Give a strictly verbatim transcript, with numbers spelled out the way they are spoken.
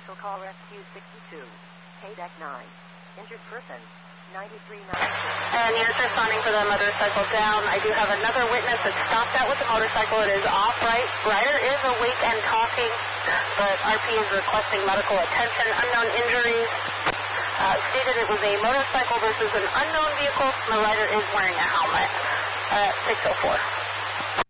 Special Call Rescue sixty-two. K D E C nine. Injured person, ninety-three ninety-six. And units responding for the motorcycle down. I do have another witness that stopped out with the motorcycle. It is off right. Rider is awake and talking, but R P is requesting medical attention. Unknown injuries. Uh, stated it was a motorcycle versus an unknown vehicle. The rider is wearing a helmet. Uh, six oh four.